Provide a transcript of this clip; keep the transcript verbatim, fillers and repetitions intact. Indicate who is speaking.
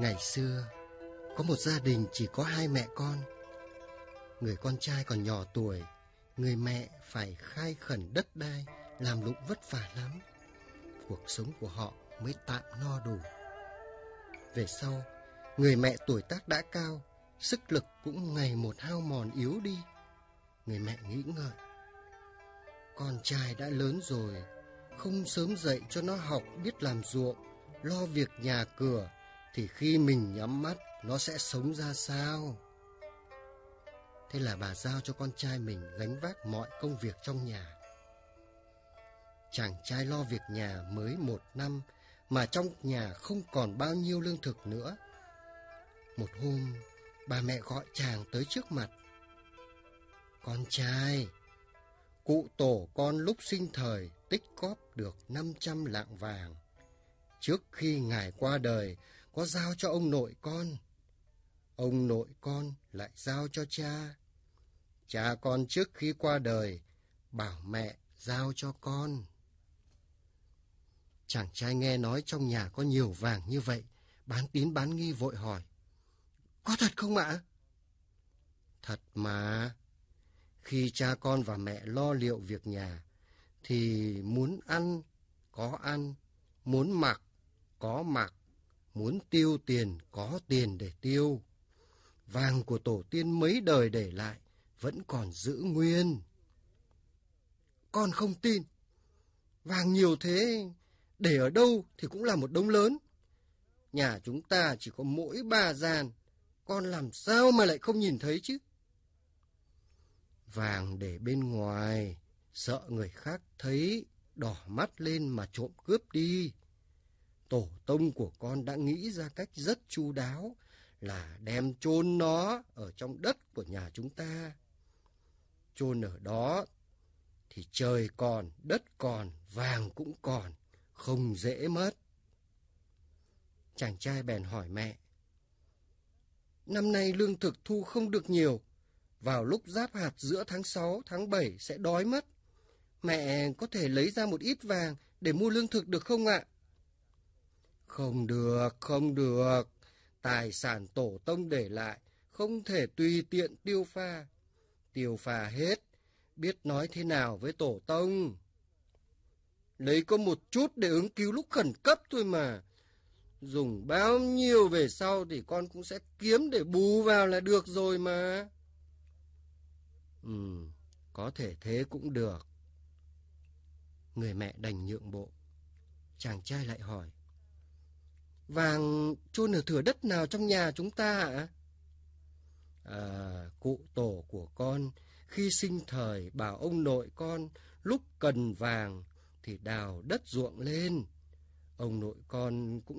Speaker 1: Ngày xưa, có một gia đình chỉ có hai mẹ con. Người con trai còn nhỏ tuổi, người mẹ phải khai khẩn đất đai, làm lụng vất vả lắm. Cuộc sống của họ mới tạm no đủ. Về sau, người mẹ tuổi tác đã cao, sức lực cũng ngày một hao mòn yếu đi. Người mẹ nghĩ ngợi, con trai đã lớn rồi, không sớm dạy cho nó học biết làm ruộng, lo việc nhà cửa, thì khi mình nhắm mắt nó sẽ sống ra sao? Thế là bà giao cho con trai mình gánh vác mọi công việc trong nhà. Chàng trai lo việc nhà mới một năm mà trong nhà không còn bao nhiêu lương thực nữa. Một hôm, bà mẹ gọi chàng tới trước mặt. Con trai, cụ tổ con lúc sinh thời tích cóp được năm trăm lạng vàng. Trước khi ngài qua đời, có giao cho ông nội con. Ông nội con lại giao cho cha. Cha con trước khi qua đời, bảo mẹ giao cho con. Chàng trai nghe nói trong nhà có nhiều vàng như vậy, bán tín bán nghi vội hỏi. Có thật không ạ? Thật mà. Khi cha con và mẹ lo liệu việc nhà, thì muốn ăn, có ăn, muốn mặc, có mặc, muốn tiêu tiền, có tiền để tiêu. Vàng của tổ tiên mấy đời để lại vẫn còn giữ nguyên. Con không tin. Vàng nhiều thế, để ở đâu thì cũng là một đống lớn. Nhà chúng ta chỉ có mỗi ba gian, con làm sao mà lại không nhìn thấy chứ? Vàng để bên ngoài, sợ người khác thấy, đỏ mắt lên mà trộm cướp đi. Tổ tông của con đã nghĩ ra cách rất chu đáo, là đem chôn nó ở trong đất của nhà chúng ta. Chôn ở đó thì trời còn, đất còn, vàng cũng còn, không dễ mất. Chàng trai bèn hỏi mẹ. Năm nay lương thực thu không được nhiều, vào lúc giáp hạt giữa tháng sáu, tháng bảy sẽ đói mất. Mẹ có thể lấy ra một ít vàng để mua lương thực được không ạ? Không được, không được. Tài sản tổ tông để lại không thể tùy tiện tiêu pha. Tiêu pha hết, biết nói thế nào với tổ tông. Lấy có một chút để ứng cứu lúc khẩn cấp thôi mà. Dùng bao nhiêu về sau thì con cũng sẽ kiếm để bù vào là được rồi mà. Ừ, có thể thế cũng được. Người mẹ đành nhượng bộ. Chàng trai lại hỏi. Vàng chôn ở thửa đất nào trong nhà chúng ta hả? À, cụ tổ của con khi sinh thời bảo ông nội con lúc cần vàng thì đào đất ruộng lên. Ông nội con cũng